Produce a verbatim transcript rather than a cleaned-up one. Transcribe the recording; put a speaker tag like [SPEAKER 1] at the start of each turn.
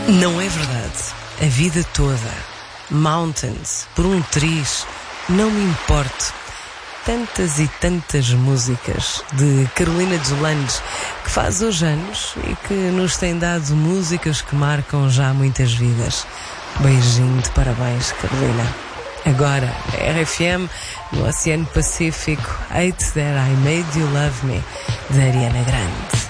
[SPEAKER 1] Não é verdade. A vida toda. Mountains, por um triz, não me importo. Tantas e tantas músicas de Carolina Deslandes, que faz hoje anos e que nos tem dado músicas que marcam já muitas vidas. Beijinho de parabéns, Carolina. Agora, R F M, no Oceano Pacífico, Hate That I Made You Love Me, de Ariana Grande.